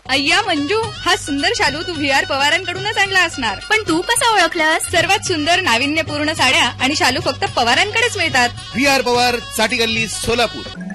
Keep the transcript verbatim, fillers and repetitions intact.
अय्या मंजू, हा सुंदर शालू तू व्ही आर पवारांकडूनच आणला असणार. पण तू कसा ओळखलास? सर्वात सुंदर नाविन्यपूर्ण साड्या आणि शालू फक्त पवारांकडेच मिळतात. व्ही आर पवार, साठी गल्ली, सोलापूर.